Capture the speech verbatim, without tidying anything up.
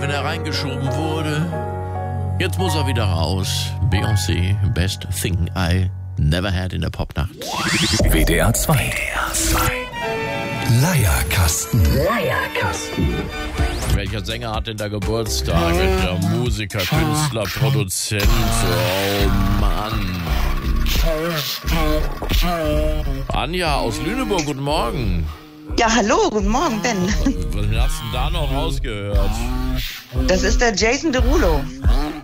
wenn er reingeschoben wurde. Jetzt muss er wieder raus. Beyoncé, Best Thing I Never Had in der Popnacht. W D R zwei. Leierkasten. Leierkasten. Welcher Sänger hat denn da Geburtstag? Welcher Musiker, Künstler, Produzent? Oh Mann. Anja aus Lüneburg, guten Morgen. Ja, hallo, guten Morgen, Ben. Was hast du denn da noch rausgehört? Das ist der Jason Derulo.